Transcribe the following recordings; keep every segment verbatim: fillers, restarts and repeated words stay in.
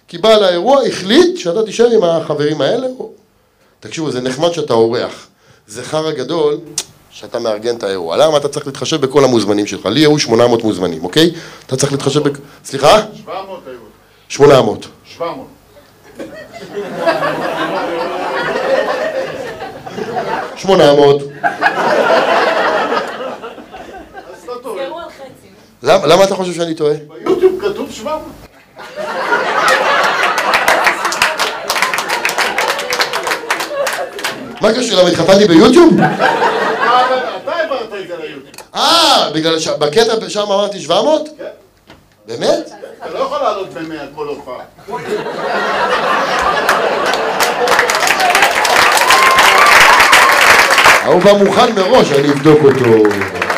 כי בעל האירוע החליט שאתה תישאר עם החברים האלה. תקשיבו, זה נחמד שאתה אורח. זה חרא גדול שאתה מארגן את האירוע. למה אתה צריך להתחשב בכל המוזמנים שלך? לי היו שמונה מאות מוזמנים, אוקיי? אתה צריך להתחשב ב... סליחה? שבע מאות היו. שמונה מאות. שבע מאות. שמונה מאות. למה אתה חושב שאני טועה? ביוטיוב כתוב שבע מאות. מה קשור? למה התחתנתי ביוטיוב? אתה העברת את זה ליוטיוב. אה, בגלל שבקטע שם אמרתי שבע מאות? כן. באמת? אתה לא יכול לעלות במאה כל הופעה. הוא בא מוכן מראש, אני אבדוק אותו.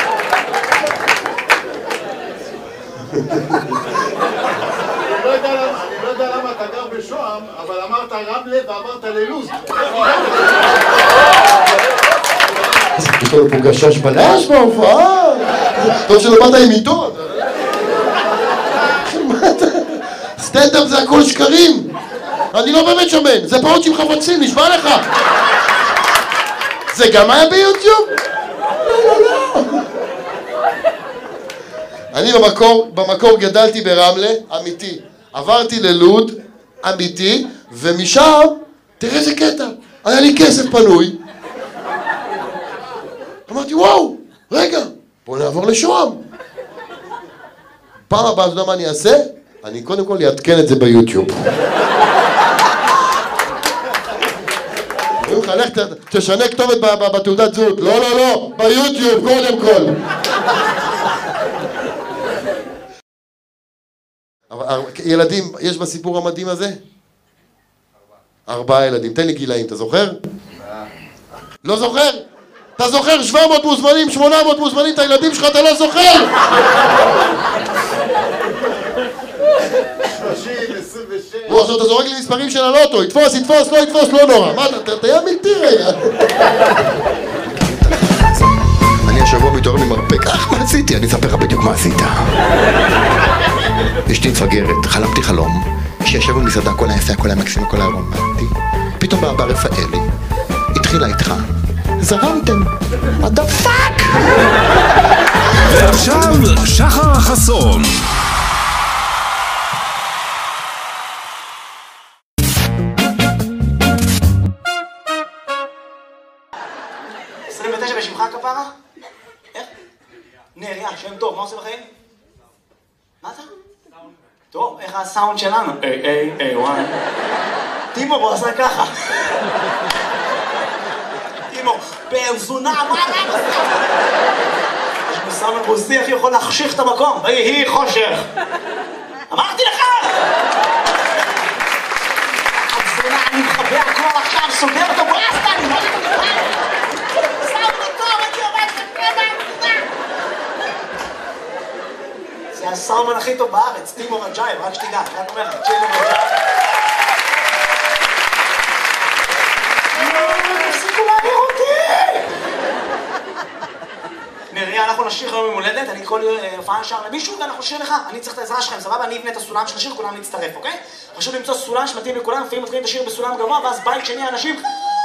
אני לא יודע למה אתה גר בשוהם, אבל אמרת רמלה ואמרת ללוז. יש לנו פה גשש בלש בהופעה. טוב שלא באת עם עיתון. סטנדאפ זה הכל שקרים. אני לא באמת שמן, זה פעות עם חבצים, נשבע לך. זה גם היה ביוטיוב? לא, לא, לא. אני במקור, במקור גדלתי ברמלה, אמיתי. עברתי ללוד, אמיתי, ומשם, תראה איזה קטע, היה לי כסף פנוי. אמרתי, וואו, רגע, בוא נעבור לשוהם. פעם הבאה, אתה יודע מה אני אעשה? אני קודם כל אעדכן את זה ביוטיוב. אומרים לך, לך תשנה כתובת בתעודת זהות. לא, לא, לא, ביוטיוב קודם כל. ילדים, יש בסיפור המדהים הזה? ארבעה ילדים. תן לי גילאים, אתה זוכר? לא זוכר? אתה זוכר שבע מאות מוזמנים, שמונה מאות מוזמנים, את הילדים שלך אתה לא זוכר? שלושים, עשרים ושש. הוא עכשיו אתה זורק לי מספרים של הלוטו, יתפוס, יתפוס, לא יתפוס, לא נורא. מה, אתה תהיה מלטי רגע. אני השבוע מתעורר ממרפק, אך מה עשיתי? אני אספר לך בדיוק מה עשית. אשתי מפגרת, חלמתי חלום, שישב במסעדה, הכל היה יפה, הכל היה מקסים, הכל היה רומנטי. פתאום בא רפאלי, התחילה איתך, זרמתם, what the fuck? ועכשיו שחר חסון. עשרים ותשע בשמך כפרה? איך? נריה, שם טוב, מה עושה בחיים? מה אתה? טוב, איך הסאונד שלנו? איי, איי, איי, וואי. טימור, הוא עשה ככה. טימור, בארזונה, מה אתה עושה? יש מסאמן רוסי, איך יכול להחשיך את המקום? ויהי חושך. אמרתי לך! ארזונה, אני מחבא הכל עכשיו, סוגר אותו ברסטה, אני לא יודע. זה הסאומן הכי טוב בארץ, טימור רג'ייב, רק שתדע, רק אומר לך, טימור רג'ייב. תפסיקו להעביר אותי! נריה, אנחנו נשיר היום ממולדת, אני כל הופעה נשאר למישהו ואנחנו נשיר לך, אני צריך את העזרה שלכם, סבבה? אני אבנה את הסולם של השיר, כולם להצטרף, אוקיי? חשוב למצוא סולם שמתאים לכולם, לפעמים מתחילים את השיר בסולם גבוה, ואז בית שני האנשים...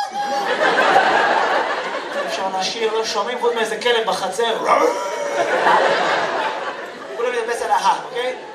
אפשר לשיר, לא שומעים חוץ מאיזה כלב בחצר. כולם מתאפס על ההר, אוקיי?